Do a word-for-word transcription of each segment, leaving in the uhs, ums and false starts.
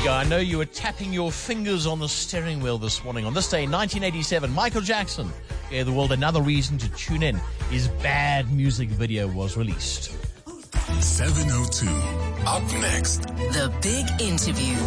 go. I know you were tapping your fingers on the steering wheel this morning. On this day, nineteen eighty-seven, Michael Jackson gave the world another reason to tune in. His Bad music video was released. seven oh two. Up next, The Big Interview.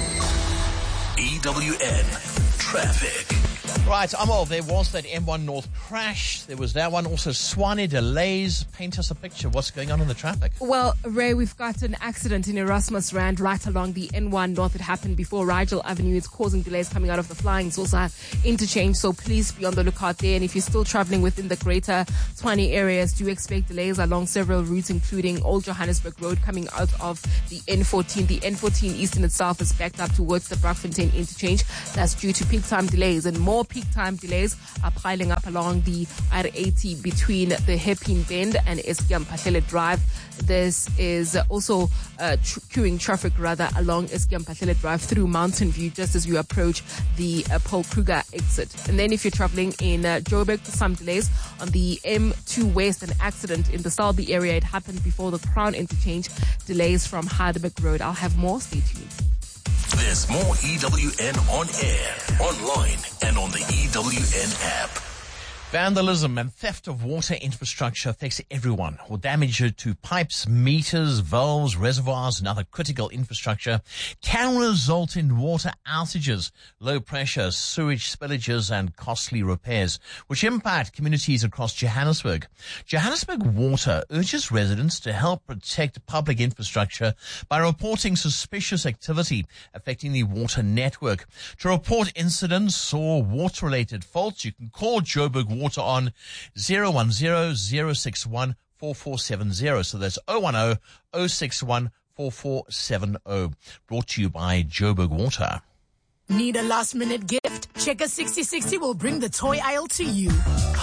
E W N Traffic. Right, Amal, there was that M one North crash. There was that one. Also, Swane delays. Paint us a picture. What's going on in the traffic? Well, Ray, we've got an accident in Erasmus Rand right along the N one North. It happened before Rigel Avenue. It's causing delays coming out of the Flying Saucer interchange, so please be on the lookout there. And if you're still traveling within the greater Tshwane areas, do expect delays along several routes, including Old Johannesburg Road coming out of the N fourteen. The N fourteen East in itself is backed up towards the Brakfontein interchange. That's due to peak time delays, and more peak time delays are piling up along the R eighty between the Hairpin Bend and Eskiam Patlele Drive. This is also uh, tr- queuing traffic rather along Eskiam Patlele Drive through Mountain View just as you approach the uh, Paul Kruger exit. And then if you're traveling in uh, Joburg, some delays on the M two West, an accident in the Selby area. It happened before the Crown interchange. Delays from Heidelberg Road. I'll have more. Stay tuned. There's more E W N on air, online, and on the E W N app. Vandalism and theft of water infrastructure affects everyone. Or damage to pipes, meters, valves, reservoirs, and other critical infrastructure can result in water outages, low pressure, sewage spillages, and costly repairs, which impact communities across Johannesburg. Johannesburg Water urges residents to help protect public infrastructure by reporting suspicious activity affecting the water network. To report incidents or water-related faults, you can call Joburg Water on zero one zero, zero six one, four four seven zero. So that's zero one zero, zero six one, four four seven zero. Brought to you by Joburg Water. Need a last minute gift? Checker sixty sixty will bring the toy aisle to you.